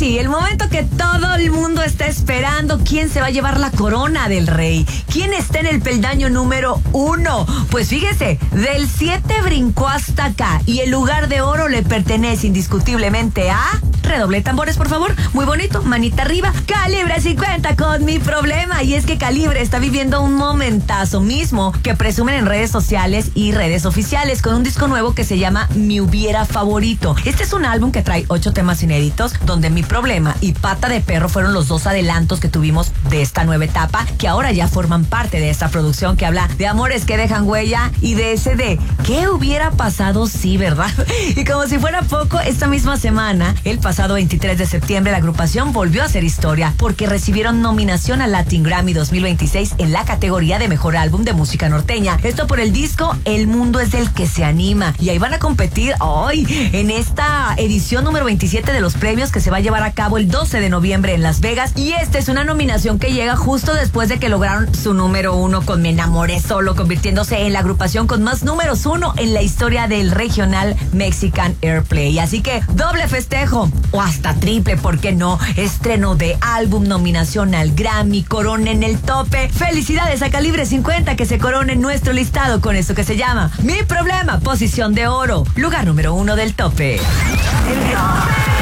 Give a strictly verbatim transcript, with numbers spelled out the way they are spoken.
sí, el momento que todo el mundo está esperando. ¿Quién se va a llevar la corona del rey? ¿Quién está en el peldaño número uno? Pues fíjese, del siete brincó hasta acá y el lugar de oro le pertenece indiscutiblemente a... Redoble tambores, por favor. Muy bonito, manita arriba. Calibre cincuenta con Mi Problema. Y es que Calibre está viviendo un momentazo mismo que presumen en redes sociales y redes oficiales con un disco nuevo que se llama Mi Hubiera Favorito. Este es un álbum que trae ocho temas inéditos, donde Mi Problema y Pata de Perro fueron los dos adelantos que tuvimos de esta nueva etapa, que ahora ya forman parte de esta producción que habla de amores que dejan huella y de ese de ¿qué hubiera pasado si, verdad? Y como si fuera poco, esta misma semana, el pasado veintitrés de septiembre, la agrupación volvió a hacer historia porque recibieron nominación al Latin Grammy dos mil veintiséis en la categoría de Mejor Álbum de Música Norteña. Esto por el disco El Mundo es del que se anima. Y ahí van a competir hoy en esta edición número veintisiete de los premios que se va a llevar a cabo el doce de noviembre en Las Vegas. Y esta es una nominación que llega justo después de que lograron su número uno con Me Enamoré Solo, convirtiéndose en la agrupación con más números uno en la historia del regional Mexican Airplay. Así que doble festejo o hasta triple, ¿por qué no? Estreno de álbum, nominación al Grammy, corona en el tope. Felicidades a Calibre cincuenta que se corona en nuestro listado con esto que se llama Mi Problema, posición de oro, lugar número uno del tope. El tope.